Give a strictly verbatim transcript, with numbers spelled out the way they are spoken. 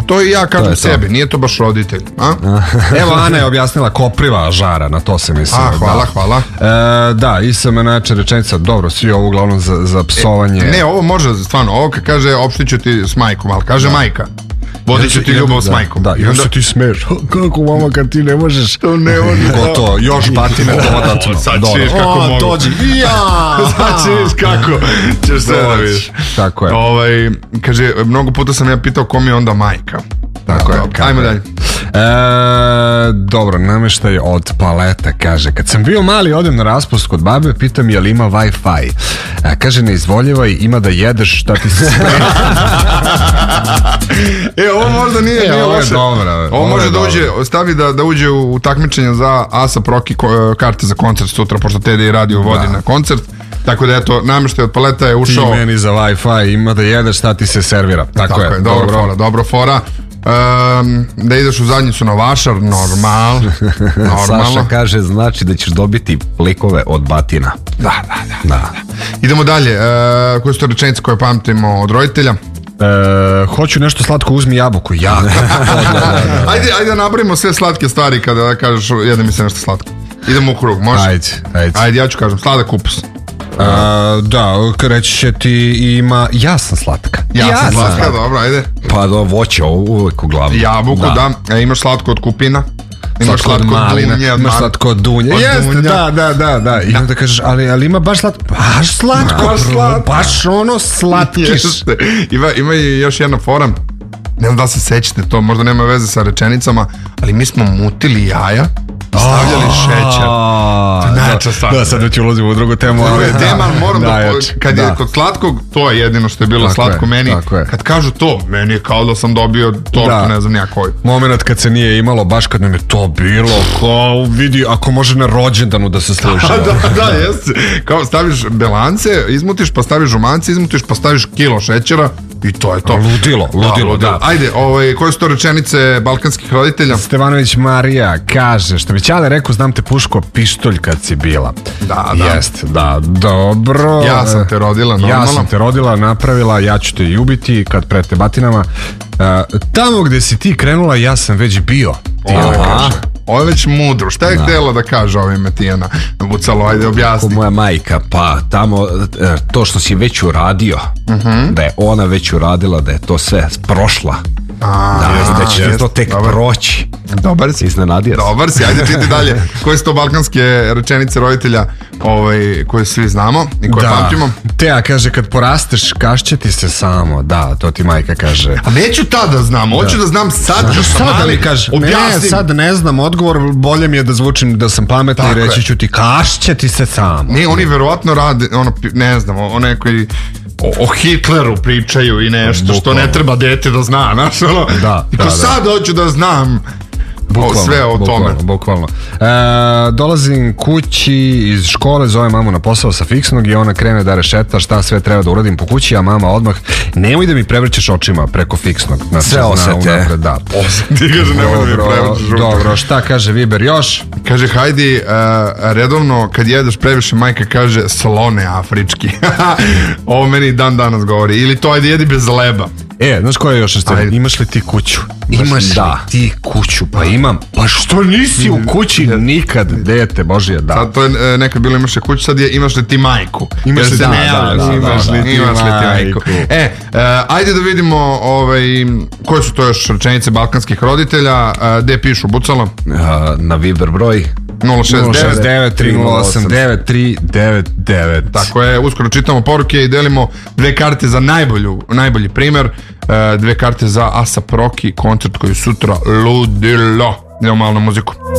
to i ja kažem sebi, nije to baš roditelj. A? Evo, Ana je objasnila kopriva žara, na to se misli. A, hvala, da. hvala. E, da, i sam način rečenica, dobro, svi ovo uglavnom za, za psovanje. E, ne, ovo može, stvarno, ovo kad kaže opštit ću ti s majkom, ali kaže da. Majka. Vodit ću ti ljubav s majkom. Da, i onda se ti smeš. Kako mama kad ti ne možeš? To ne možeš. Gotovo, još batine dodatno. Sad ćeš vidiš kako mogu. Dođi. Ja! Sad ćeš vidiš kako ćeš sve da vidiš. Tako je. Ovaj, kaže, mnogo puta sam ja pitao kom je onda majka. Tako je. Ajmo dalje. E, dobro, nameštaj od paleta, kaže. Kad sam bio mali, odem na raspust kod babe, pitam je li ima Wi-Fi. E, kaže, ne izvoljevaj, ima da jedeš, šta ti se sprema. E, ovo možda nije, e, nije ovo loše. Dobro, ovo, ovo može da dobro. uđe, stavi da, da uđe u takmičenje za ASAP Rocky karte za koncert sutra, pošto T D Radio vodi da. Na koncert. Tako da eto, namještaj od paleta je ušao. Ti meni za Wi-Fi, ima da jedeš, šta ti se servira. Tako, Tako je, je, dobro, dobro fora, dobro fora. Um, da ideš u zadnjicu na vašar, normal, normalno. Saša kaže, znači da ćeš dobiti plikove od batina. Da, da, da, da. Idemo dalje, uh, koje su to rečenice koje pamtimo od roditelja? E, hoću nešto slatko, uzmi jabuku. Ja. da, da, da. Ajde, ajde nabrimo sve slatke stvari kada da kažeš jedem mi se nešto slatko. Idemo u krug, može? Ajde, ajde. Ajde, ja ću kažem, sladak kupus. Uh, da, reći će ti ima, ja sam slatka. Ja, ja sam slatka, slatka. dobro, ajde. Pa do voće, uvijek uglavnom. Jabuku, da. da. E, imaš slatko od kupina. Imaš slatko od maline, dunje, imaš slatko od dunje. Jeste, da, da, da, da. I onda kažeš, ali, ali ima baš slatko. Baš slatko, baš, slatko. Baš ono slatkiš. Jeste. Ima, ima i još jedna fora. Ne znam da se sećate to, možda nema veze sa rečenicama, ali mi smo mutili jaja, stavljali šećer. Najjača stvar. Da, sad već ulazimo u drugu temu. Druga je tema, ali moram da, kad je kod slatkog, to je jedino što je bilo slatko meni. Kad kažu to, meni je kao da sam dobio tortu, ne znam nija koju. Moment kad se nije imalo, baš kad nam je to bilo, kao vidi, ako može na rođendanu da se sluša. Da, da, jeste. Kao staviš belance, izmutiš, pa staviš žumance, izmutiš, pa staviš kilo šećera i to je to. Ludilo, ludilo, da. Ajde, ovaj, koje su to rečenice balkanskih roditelja? Stevanović Marija kaže, što bi Ćale rekao, znam te puško pištolj kad si bila. Da, da. Jest, da, dobro. Ja sam te rodila, normalno. Ja sam te rodila, napravila, ja ću te ljubiti kad prete batinama. Uh, tamo gde si ti krenula, ja sam već bio. Aha. Ovo je već mudro. Šta je da. htjela da kaže ovime Tijana? Bucalo, ajde objasni. Kako moja majka, pa tamo to što si već uradio, uh-huh. da je ona već uradila, da je to sve prošla. A, da, da će jest, to tek dobar. proći. Dobar si. Iznenadio se. Dobar si, ajde čiti dalje. Koje su to balkanske rečenice roditelja ovaj, koje svi znamo i koje da. pamtimo? Teja kaže, kad porasteš, kašće ti se samo. Da, to ti majka kaže. A neću tada znam, hoću da, da znam sad. Da, sad da mi kaže, objasnim. Ne, sad ne znam odgovor, bolje mi je da zvučim da sam pametan i reći ću ti, kašće ti se samo. Ne, oni verovatno rade, ono, ne znam, one koji o, o Hitleru pričaju i nešto bukvalno. Što ne treba dete da zna, znaš, ono, da, i ko da, sad da. hoću da znam bukvalno, o, sve o bukvalno, tome. Bukvalno. E, dolazim kući iz škole, zovem mamu na posao sa fiksnog i ona krene da rešeta šta sve treba da uradim po kući, a mama odmah, nemoj da mi prevrćeš očima preko fiksnog. Znači, sve osete. Da. Ti kaže, nemoj da mi prevrćeš očima. Dobro, šta kaže Viber još? Kaže, hajdi, uh, redovno kad jedeš previše, majka kaže slone afrički. Ovo meni dan danas govori. Ili to, ajde, jedi bez leba. E, znaš koja je još što? Imaš li ti kuću? Imaš da. li ti kuću? Pa imam. Pa što nisi u kući nikad, dete Božije, da. Sad to je e, nekad bilo imaš li kuću, sad je imaš li ti majku? Imaš li da, ne, da, da, imaš da, li da, ti imaš majku. majku. E, e, ajde da vidimo ovaj, koje su to još rečenice balkanskih roditelja, e, gde pišu Bucalo? Na Viber broj nula šest devet tri nula osam devet tri devet devet. Tako je, uskoro čitamo poruke i delimo dve karte za najbolju, najbolji primer, dve karte za ASAP Rocky koncert koji sutra ludilo. Idemo malo na muziku.